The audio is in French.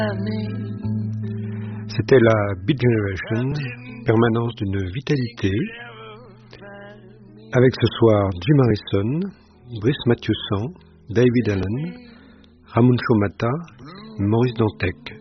C'était la Beat Generation, permanence d'une vitalité, avec ce soir Jim Harrison, Brice Mathieu-San, David Allen, Ramon Chomata, Maurice Dantec.